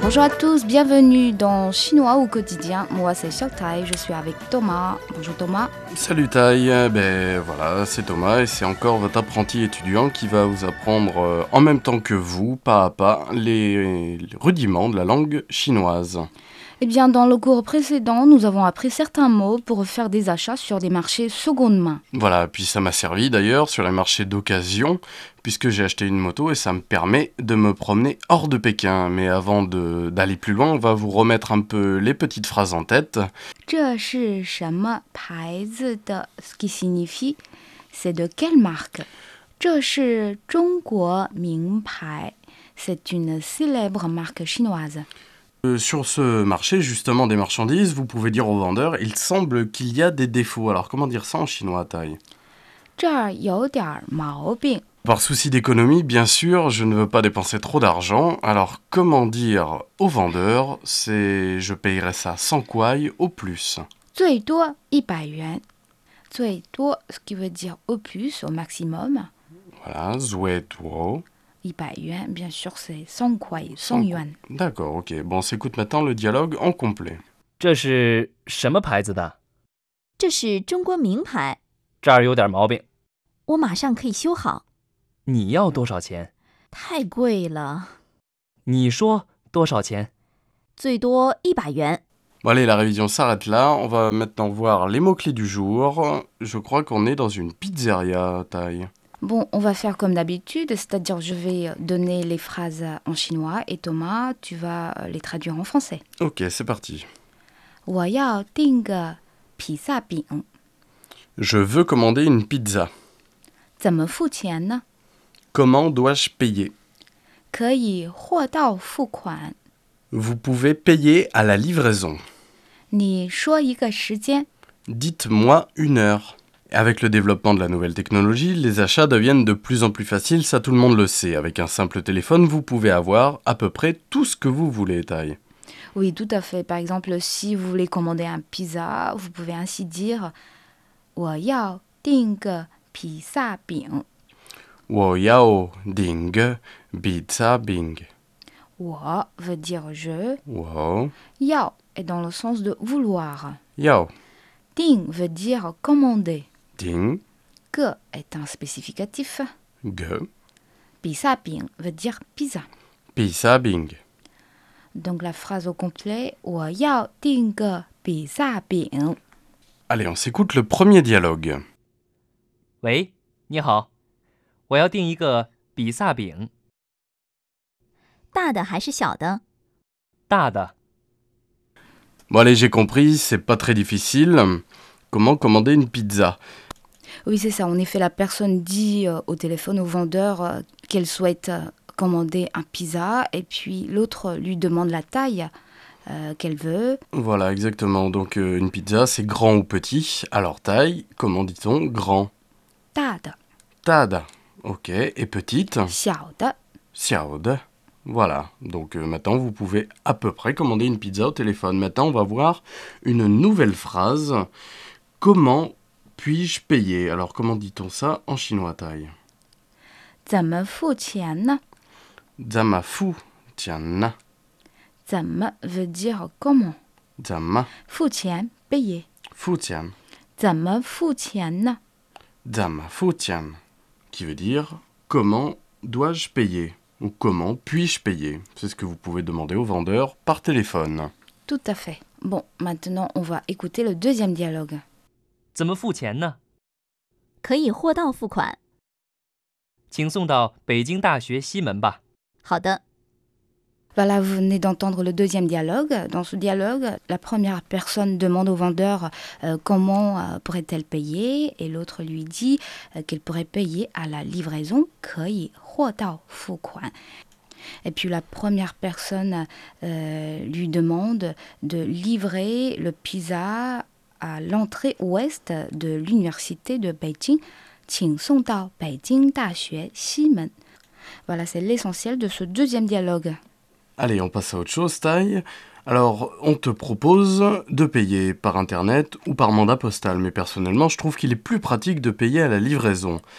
Bonjour à tous, bienvenue dans Chinois au quotidien. Moi c'est Xiaotai, je suis avec Thomas. Bonjour Thomas. Salut Tai, ben voilà, c'est Thomas et c'est encore votre apprenti étudiant qui va vous apprendre en même temps que vous, pas à pas, les rudiments de la langue chinoise. Eh bien, dans le cours précédent, nous avons appris certains mots pour faire des achats sur des marchés seconde main. Voilà, puis ça m'a servi d'ailleurs sur les marchés d'occasion, puisque j'ai acheté une moto et ça me permet de me promener hors de Pékin. Mais avant d'aller plus loin, on va vous remettre un peu les petites phrases en tête. 这是什么牌子的 ce qui signifie c'est de quelle marque. 这是中国名牌 c'est une célèbre marque chinoise. Sur ce marché, justement, des marchandises, vous pouvez dire au vendeur, il semble qu'il y a des défauts. Alors comment dire ça en chinois, Tai ? 这儿有点毛病. Par souci d'économie, bien sûr, je ne veux pas dépenser trop d'argent. Alors comment dire au vendeur, c'est je payerai ça 100 kuai au plus. 最多100元. 最多 ce qui veut dire au plus, au maximum. Voilà, zue tuo. 100元, bien sûr, c'est 100 kuai, 100 yuan. D'accord, ok. Bon, on s'écoute maintenant le dialogue en complet. 这是什么牌子的？ 这是中国名牌， 这儿有点毛病， 我马上可以修好。 你要多少钱？ 太贵了， 你说多少钱？ 最多100元。 Bon allez, la révision s'arrête là. On va maintenant voir les mots-clés du jour. Je crois qu'on est dans une pizzeria, Tai. Bon, on va faire comme d'habitude, c'est-à-dire je vais donner les phrases en chinois et Thomas, tu vas les traduire en français. Ok, c'est parti. 我要订个披萨饼， Je veux commander une pizza. 怎么付钱呢？ Comment dois-je payer ? 可以货到付款。 Vous pouvez payer à la livraison. 你说一个时间。 Dites-moi une heure. Avec le développement de la nouvelle technologie, les achats deviennent de plus en plus faciles, ça tout le monde le sait. Avec un simple téléphone, vous pouvez avoir à peu près tout ce que vous voulez, Tai. Oui, tout à fait. Par exemple, si vous voulez commander un pizza, vous pouvez ainsi dire 我要订个披萨饼。 Wo yao ding pizza bing. 我 veut dire je, Wo yao est dans le sens de vouloir. yao Ding veut dire commander. ding Que est un spécificatif. ge Pizza bing veut dire pizza. pizza bing. Donc la phrase au complet 我要订个披萨饼。 Allez, on s'écoute le premier dialogue. 喂，你好，我要订一个比萨饼， 大的还是小的？ 大的。 Bon allez, j'ai compris, c'est pas très difficile. Comment commander une pizza ? Oui, c'est ça. En effet, la personne dit au téléphone au vendeur qu'elle souhaite commander un pizza et puis l'autre lui demande la taille qu'elle veut. Voilà, exactement. Donc une pizza, c'est grand ou petit. Alors taille, comment dit-on grand ? 大的, Tada. Ok, et petite ? 小的. Xiaode. Voilà, donc maintenant vous pouvez à peu près commander une pizza au téléphone. Maintenant on va voir une nouvelle phrase. Comment puis-je payer ? Alors comment dit-on ça en chinois, Tai ? 怎么付钱呢? Zama fu tian. 怎么 veut dire comment. Zama 付钱 payer. fu tian. 怎么付钱呢? Zama fu tian. Qui veut dire comment dois-je payer ? Ou comment puis-je payer ? C'est ce que vous pouvez demander au vendeur par téléphone. Tout à fait. Bon, maintenant on va écouter le deuxième dialogue. 怎么付钱呢？ 可以货到付款。 请送到北京大学西门吧。 好的， Voilà, vous venez d'entendre le deuxième dialogue. Dans ce dialogue, la première personne demande au vendeur comment pourrait-elle payer et l'autre lui dit qu'elle pourrait payer à la livraison, 可以货到付款. Et puis la première personne lui demande de livrer le pizza à l'entrée ouest de l'université de Beijing, 请送到北京大学西门. Voilà, c'est l'essentiel de ce deuxième dialogue. Allez, on passe à autre chose, Tai. Alors, on te propose de payer par Internet ou par mandat postal, mais personnellement, je trouve qu'il est plus pratique de payer à la livraison.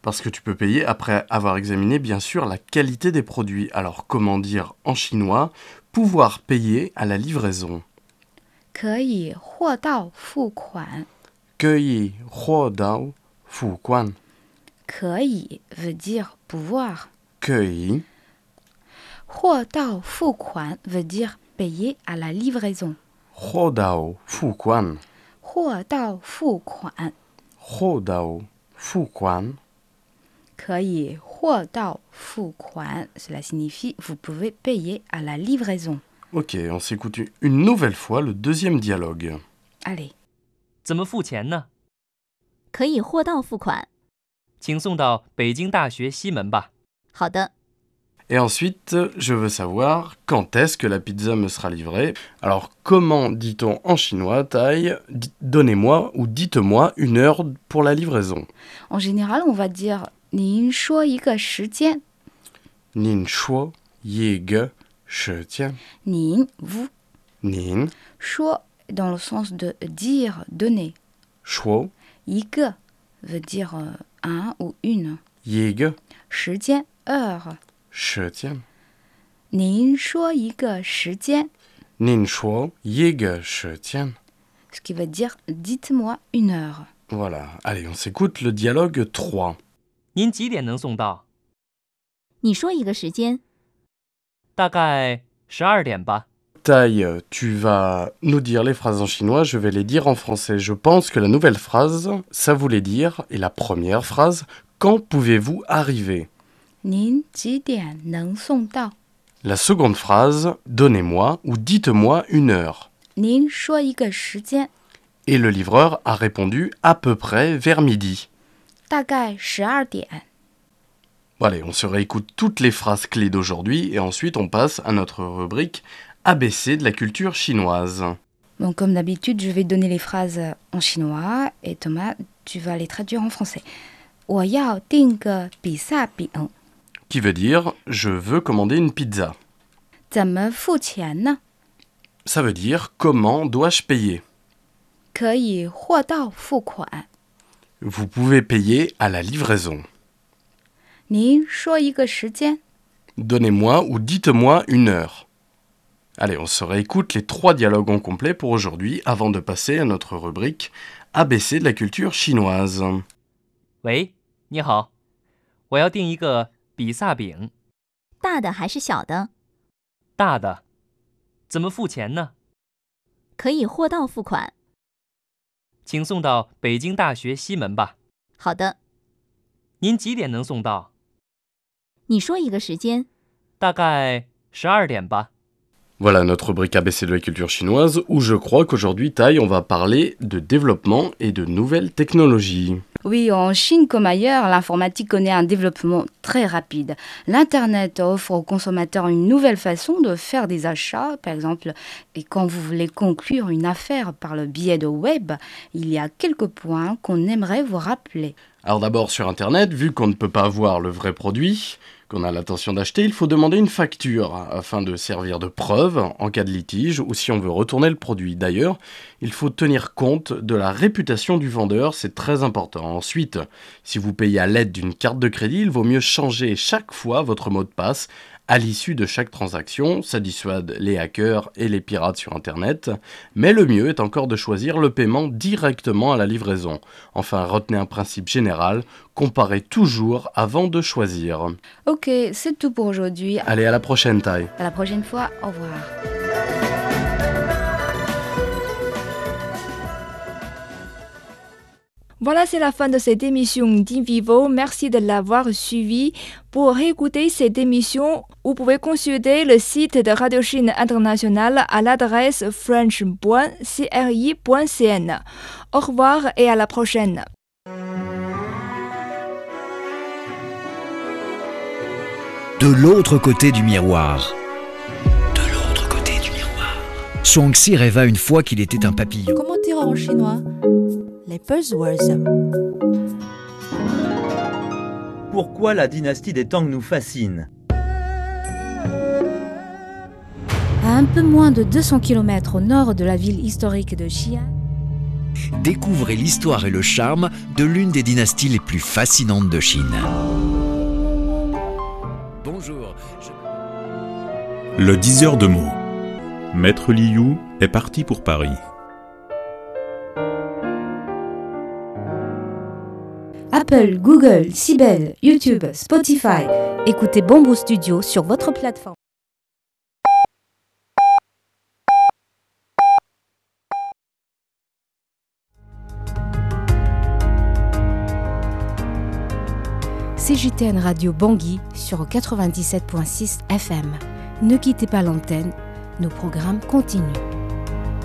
Parce que tu peux payer après avoir examiné bien sûr la qualité des produits. Alors comment dire en chinois pouvoir payer à la livraison? 可以货到付款。 可以货到付款。 可以 veut dire pouvoir. 可以货到付款 veut dire payer à la livraison. 货到付款。 货到付款。 货到付款。 可以货到付款 cela signifie vous pouvez payer à la livraison. Ok, on s'écoute une nouvelle fois le deuxième dialogue. Allez. 怎么付钱呢？ 可以货到付款。 请送到北京大学西门吧。 好的， Et ensuite, je veux savoir quand est-ce que la pizza me sera livrée. Alors, comment dit-on en chinois, Tai, donnez-moi ou dites-moi une heure pour la livraison. En général, on va dire 您说一个时间。 Nin shuo ye ge shi tian. 您 vous Nin 说 dans le sens de dire, donner. shuo 一个 veut dire un ou une. ye ge 时间 heure. shi tian. 您说一个时间 Nin shuo ye ge shi tian. ce qui veut dire dites-moi une heure. Voilà. Allez, on s'écoute le dialogue 3. 您几点能送到？ 你说一个时间。 大概12点吧。 Tai, tu vas nous dire les phrases en chinois, je vais les dire en français. Je pense que la nouvelle phrase, ça voulait dire, et la première phrase, quand pouvez-vous arriver? 您几点能送到？ La seconde phrase, donnez-moi ou dites-moi une heure. 您说一个时间， Et le livreur a répondu à peu près vers midi. 大概12点。 Bon, allez, on se réécoute toutes les phrases clés d'aujourd'hui et ensuite on passe à notre rubrique ABC de la culture chinoise. Bon, comme d'habitude, je vais donner les phrases en chinois et Thomas, tu vas les traduire en français. 我要订个比萨饼， Qui veut dire je veux commander une pizza. 怎么付钱呢？ Ça veut dire comment dois-je payer? 可以货到付款。 Vous pouvez payer à la livraison. 您说一个时间。 Donnez-moi ou dites-moi une heure. Allez, on se réécoute les 3 dialogues en complet pour aujourd'hui avant de passer à notre rubrique ABC de la culture chinoise. 喂，你好，我要订一个比萨饼， 大的还是小的？ 大的。怎么付钱呢？ 可以货到付款。 请送到北京大学西门吧。 好的， 您几点能送到？ 你说一个时间。 大概12点吧。 Voilà notre rubrique ABC de la culture chinoise où je crois qu'aujourd'hui, Tai, on va parler de développement et de nouvelles technologies. Oui, en Chine comme ailleurs, l'informatique connaît un développement très rapide. L'Internet offre aux consommateurs une nouvelle façon de faire des achats, par exemple. Et quand vous voulez conclure une affaire par le biais de web, il y a quelques points qu'on aimerait vous rappeler. Alors d'abord sur Internet, vu qu'on ne peut pas voir le vrai produit, qu'on a l'intention d'acheter, il faut demander une facture afin de servir de preuve en cas de litige ou si on veut retourner le produit. D'ailleurs, il faut tenir compte de la réputation du vendeur, c'est très important. Ensuite, si vous payez à l'aide d'une carte de crédit, il vaut mieux changer chaque fois votre mot de passe à l'issue de chaque transaction. Ça dissuade les hackers et les pirates sur Internet. Mais le mieux est encore de choisir le paiement directement à la livraison. Enfin, retenez un principe général, comparez toujours avant de choisir. Ok, c'est tout pour aujourd'hui. Allez, à la prochaine, Tai. À la prochaine fois, au revoir. Voilà, c'est la fin de cette émission d'Invivo. Merci de l'avoir suivi. Pour réécouter cette émission, vous pouvez consulter le site de Radio Chine Internationale à l'adresse french.cri.cn. Au revoir et à la prochaine. De l'autre côté du miroir. De l'autre côté du miroir. Shuangxi rêva une fois qu'il était un papillon. Comment dire en chinois? Les buzzwords. Pourquoi la dynastie des Tang nous fascine? À un peu moins de 200 km au nord de la ville historique de Xi'an, découvrez l'histoire et le charme de l'une des dynasties les plus fascinantes de Chine. Bonjour. Le diseur de mots. Maître Liu est parti pour Paris. Apple, Google, Sibel, YouTube, Spotify. Écoutez Bamboo Studio sur votre plateforme. CJTN Radio Bangui sur 97.6 FM. Ne quittez pas l'antenne, nos programmes continuent.